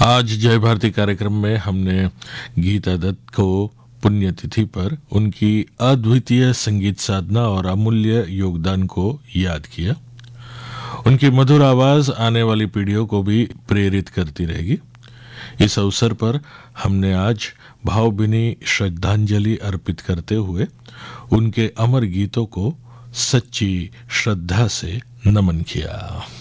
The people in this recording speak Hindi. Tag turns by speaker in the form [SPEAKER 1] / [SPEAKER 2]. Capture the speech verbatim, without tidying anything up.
[SPEAKER 1] आज जय भारती कार्यक्रम में हमने गीता दत्त को पुण्यतिथि पर उनकी अद्वितीय संगीत साधना और अमूल्य योगदान को याद किया। उनकी मधुर आवाज आने वाली पीढ़ियों को भी प्रेरित करती रहेगी। इस अवसर पर हमने आज भावभीनी श्रद्धांजलि अर्पित करते हुए उनके अमर गीतों को सच्ची श्रद्धा से नमन किया।